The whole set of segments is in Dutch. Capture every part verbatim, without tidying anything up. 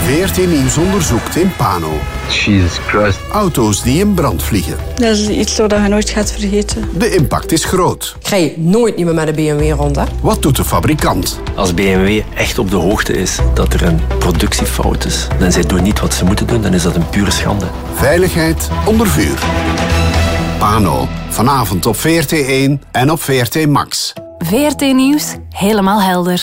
V R T Nieuws onderzoekt in Pano. Jesus Christ. Auto's die in brand vliegen. Dat is iets dat je nooit gaat vergeten. De impact is groot. Ik rij nooit meer met een B M W rond, hè? Wat doet de fabrikant? Als B M W echt op de hoogte is dat er een productiefout is en zij doen niet wat ze moeten doen, dan is dat een pure schande. Veiligheid onder vuur. Pano. Vanavond op V R T één en op V R T Max. V R T Nieuws. Helemaal helder.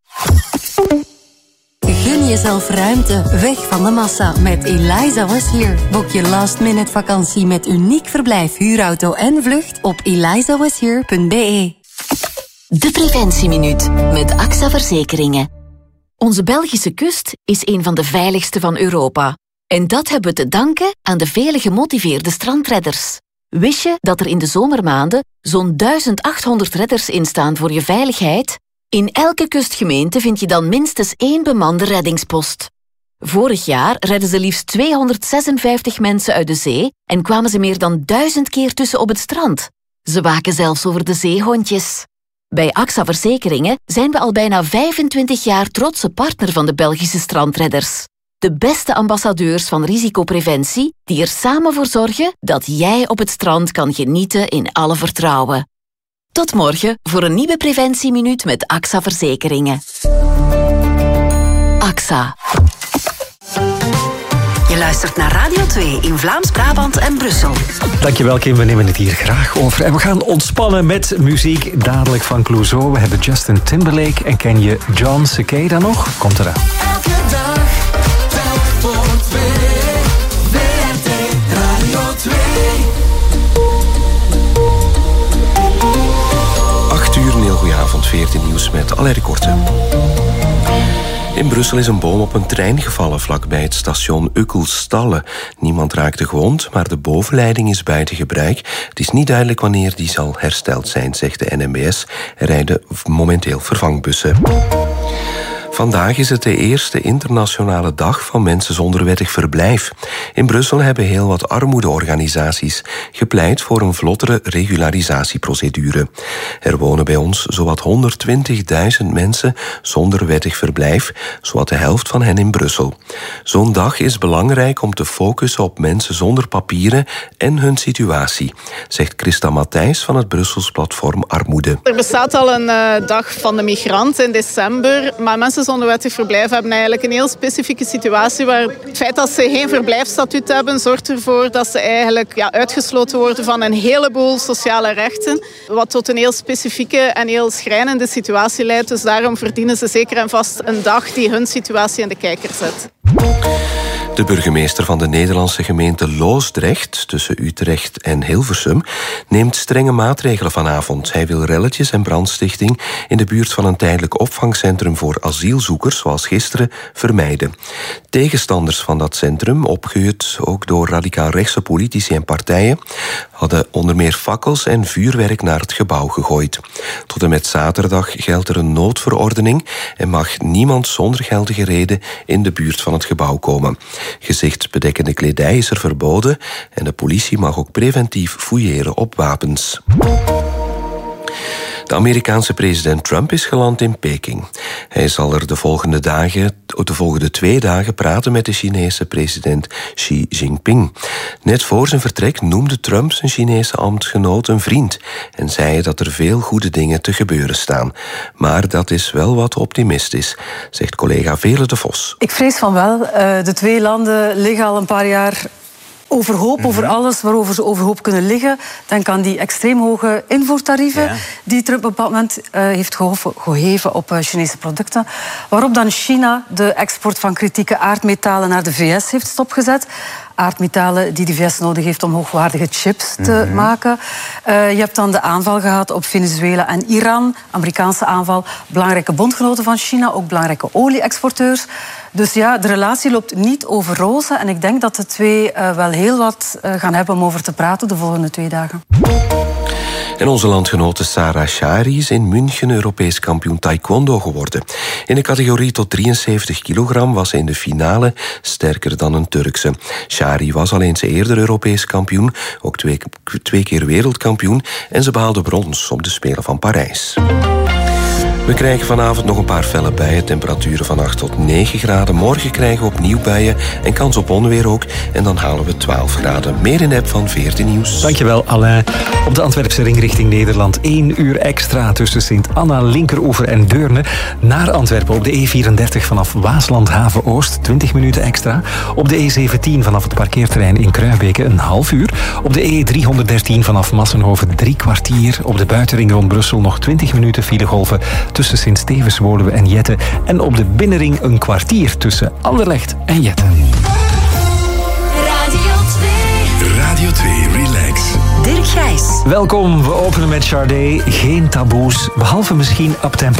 Gun jezelf ruimte, weg van de massa. Met Eliza Was Here. Boek je last-minute vakantie met uniek verblijf, huurauto en vlucht op eliza was here punt b e. De Preventieminuut met A X A Verzekeringen. Onze Belgische kust is een van de veiligste van Europa. En dat hebben we te danken aan de vele gemotiveerde strandredders. Wist je dat er in de zomermaanden zo'n duizend achthonderd redders instaan voor je veiligheid? In elke kustgemeente vind je dan minstens één bemande reddingspost. Vorig jaar redden ze liefst tweehonderdzesenvijftig mensen uit de zee en kwamen ze meer dan duizend keer tussen op het strand. Ze waken zelfs over de zeehondjes. Bij A X A Verzekeringen zijn we al bijna vijfentwintig jaar trotse partner van de Belgische strandredders. De beste ambassadeurs van risicopreventie die er samen voor zorgen dat jij op het strand kan genieten in alle vertrouwen. Tot morgen voor een nieuwe Preventieminuut met A X A Verzekeringen. A X A. Je luistert naar Radio twee in Vlaams-Brabant en Brussel. Dankjewel Kim, we nemen het hier graag over. En we gaan ontspannen met muziek dadelijk van Clouseau. We hebben Justin Timberlake en ken je John Cicada nog? Komt eraan. Elke dag, telk voor twee. V R T Radio twee. acht uur, een heel goeie avond, V R T Nieuws met allerlei korten. In Brussel is een boom op een trein gevallen vlakbij het station Uckelstalle. Niemand raakte gewond, maar de bovenleiding is buiten gebruik. Het is niet duidelijk wanneer die zal hersteld zijn, zegt de N M B S. Er rijden momenteel vervangbussen. Vandaag is het de eerste internationale dag van mensen zonder wettig verblijf. In Brussel hebben heel wat armoedeorganisaties gepleit voor een vlottere regularisatieprocedure. Er wonen bij ons zowat honderdtwintigduizend mensen zonder wettig verblijf, zowat de helft van hen in Brussel. Zo'n dag is belangrijk om te focussen op mensen zonder papieren en hun situatie, zegt Christa Matthijs van het Brussels platform Armoede. Er bestaat al een uh, dag van de migrant in december, maar mensen zonder wettig verblijf hebben eigenlijk een heel specifieke situatie waar het feit dat ze geen verblijfsstatuut hebben zorgt ervoor dat ze eigenlijk ja, uitgesloten worden van een heleboel sociale rechten, wat tot een heel specifieke en heel schrijnende situatie leidt. Dus daarom verdienen ze zeker en vast een dag die hun situatie in de kijker zet. De burgemeester van de Nederlandse gemeente Loosdrecht, tussen Utrecht en Hilversum, neemt strenge maatregelen vanavond. Hij wil relletjes en brandstichting in de buurt van een tijdelijk opvangcentrum voor asielzoekers, zoals gisteren, vermijden. Tegenstanders van dat centrum, opgehuurd ook door radicaal-rechtse politici en partijen, hadden onder meer fakkels en vuurwerk naar het gebouw gegooid. Tot en met zaterdag geldt er een noodverordening en mag niemand zonder geldige reden in de buurt van het gebouw komen. Gezichtsbedekkende kledij is er verboden en de politie mag ook preventief fouilleren op wapens. De Amerikaanse president Trump is geland in Peking. Hij zal er de volgende, dagen, de volgende twee dagen praten met de Chinese president Xi Jinping. Net voor zijn vertrek noemde Trump zijn Chinese ambtsgenoot een vriend en zei dat er veel goede dingen te gebeuren staan. Maar dat is wel wat optimistisch, zegt collega Veerle de Vos. Ik vrees van wel. De twee landen liggen al een paar jaar overhoop mm-hmm. over alles waarover ze overhoop kunnen liggen. Denk aan die extreem hoge invoertarieven ja. die Trump op een bepaald moment uh, heeft geheven op uh, Chinese producten. Waarop dan China de export van kritieke aardmetalen naar de V S heeft stopgezet. Aardmetalen die de V S nodig heeft om hoogwaardige chips te mm-hmm. maken. Uh, je hebt dan de aanval gehad op Venezuela en Iran. Amerikaanse aanval. Belangrijke bondgenoten van China, ook belangrijke olie-exporteurs. Dus ja, de relatie loopt niet over rozen. En ik denk dat de twee uh, wel heel wat uh, gaan hebben om over te praten de volgende twee dagen. En onze landgenote Sarah Shari is in München Europees kampioen taekwondo geworden. In de categorie tot drieënzeventig kilogram was ze in de finale sterker dan een Turkse. Shari was al eens eerder Europees kampioen, ook twee, twee keer wereldkampioen en ze behaalde brons op de Spelen van Parijs. We krijgen vanavond nog een paar felle bijen. Temperaturen van acht tot negen graden. Morgen krijgen we opnieuw bijen en kans op onweer ook. En dan halen we twaalf graden. Meer in de app van veertien Nieuws. Dankjewel, Alain. Op de Antwerpse ring richting Nederland één uur extra tussen Sint-Anna, Linkeroever en Deurne. Naar Antwerpen op de E vierendertig vanaf Waasland Haven Oost, twintig minuten extra. Op de E zeventien vanaf het parkeerterrein in Kruijbeke een half uur. Op de E driehonderddertien vanaf Massenhoven drie kwartier. Op de buitenring rond Brussel nog twintig minuten filegolven tussen Sint-Stevens, Woluwe en Jette. En op de binnenring een kwartier tussen Anderlecht en Jette. Radio twee. Radio twee, relax. Dirk Gijs. Welkom, we openen met Sade. Geen taboes, behalve misschien uptempo.